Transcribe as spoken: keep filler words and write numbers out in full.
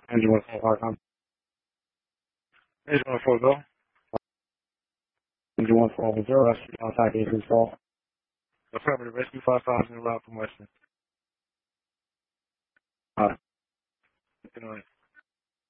Engine one four hard on. Engine one four go. Engine one four zero, that's outside the fault. Affirmative, rescue five thousand around promotion.